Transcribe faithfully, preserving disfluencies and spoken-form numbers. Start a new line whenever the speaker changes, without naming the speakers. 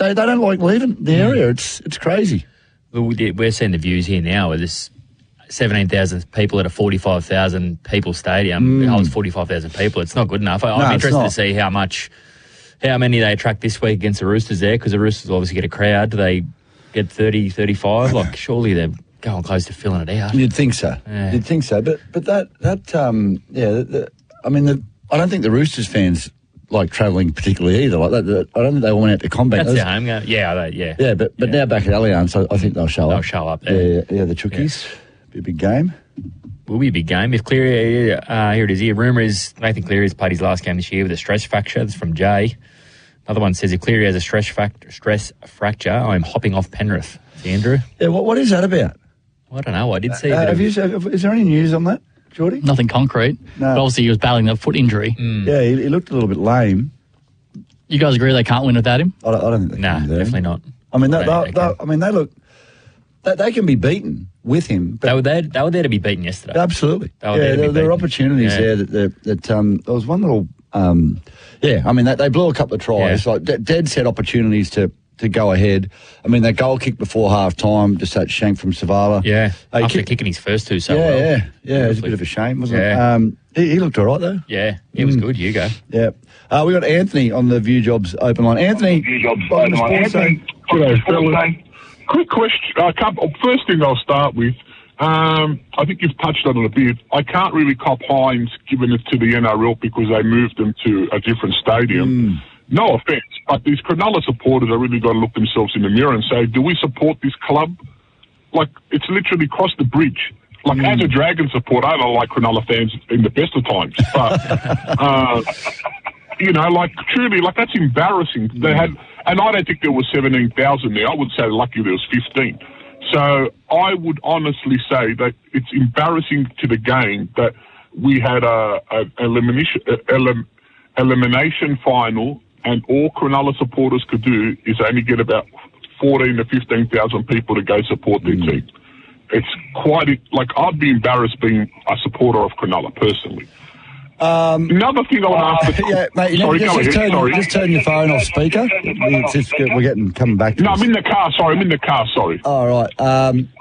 they, they don't like leaving the area. It's it's crazy.
Well, we're seeing the views here now with this seventeen thousand people at a forty-five thousand people stadium. It holds forty-five thousand people. It's not good enough. I,
No,
I'm
it's
interested
not.
to see how much, how many they attract this week against the Roosters there, because the Roosters obviously get a crowd. Do they get thirty, thirty-five? Like, surely they're going close to filling it out.
You'd think so.
Yeah.
You'd think so. But but that that um yeah. The, the, I mean, the, I don't think the Roosters fans like travelling particularly either. Like that, the, I don't think they all went out to combat.
That's
Those-
their home game. Yeah, they, yeah.
Yeah, but but
Yeah.
now back at Allianz, I, I think they'll show
They'll
up.
show up there.
Yeah, yeah, yeah the Chookies. Be a big game.
Will be a big game. If Cleary, uh, here it is here. Rumour is Nathan Cleary has played his last game this year with a stress fracture. That's from Jay. Another one says if Cleary has a stress, fact, stress fracture, I'm hopping off Penrith. It's Andrew.
Yeah, what what is that about?
I don't know. I did see. a
Uh,
bit
have
of-
you? have- Is there any news on that, Geordie?
Nothing concrete.
No.
But obviously he was battling a foot injury.
Yeah, he, he looked a little bit lame.
You guys agree they can't win without him?
I don't, I don't think they
Nah,
can do.
definitely not.
I mean, they,
I don't
they,
think they
they,
can.
I mean, they look. They, they can be beaten with him. But
They were there. They were there to be beaten yesterday.
absolutely.
They were
yeah,
there to be
there, there are
beaten.
opportunities
Yeah.
there that that, that um, there was one little. Um, yeah, I mean, they, they blew a couple of tries.
Yeah.
Like de- dead set opportunities to. To go ahead. I mean, that goal kick before half time, just that shank from Savala.
Yeah,
They
after
kick-
kicking his first two so
yeah,
well.
yeah, yeah. It was a bit of a shame, wasn't it?
Yeah.
Um, he, he looked all right though.
Yeah, it was good. You go.
Yeah. Uh, we got Anthony on the View Jobs open line. Anthony,
View Jobs
welcome to
open line.
Sports Zone.
G'day, fellas. Quick question. Uh, couple, first thing I'll start with, um, I think you've touched on it a bit. I can't really cop Hines giving it to the N R L because they moved them to a different stadium. No offence, but these Cronulla supporters are really got to look themselves in the mirror and say, do we support this club? Like, it's literally cross the bridge. Like, as a Dragon supporter, I don't like Cronulla fans in the best of times, but, uh, you know, like, truly, like, that's embarrassing. They had, and I don't think there was seventeen thousand there. I would say lucky there was fifteen. So I would honestly say that it's embarrassing to the game that we had a, a elimination, elim, elimination final, and all Cronulla supporters could do is only get about fourteen to fifteen thousand people to go support their team. It's quite, like, I'd be embarrassed being a supporter of Cronulla, personally.
Um,
Another thing I want to ask... The,
yeah, mate, you know,
sorry,
just,
go
just,
ahead,
turn,
sorry.
just turn your phone off speaker. It's just, we're getting coming back to
No,
us.
I'm in the car, sorry, I'm in the car, sorry.
All right. Um,